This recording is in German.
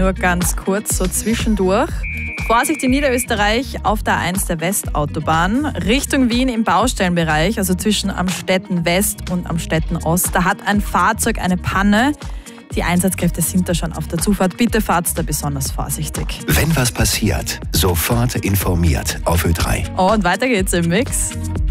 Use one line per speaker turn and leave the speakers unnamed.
Nur ganz kurz, so zwischendurch. Vorsicht in Niederösterreich auf der A1 der Westautobahn, Richtung Wien im Baustellenbereich, also zwischen Amstetten West und Amstetten Ost. Da hat ein Fahrzeug eine Panne. Die Einsatzkräfte sind da schon auf der Zufahrt. Bitte fahrt da besonders vorsichtig.
Wenn was passiert, sofort informiert auf Ö3.
Und weiter geht's im Mix.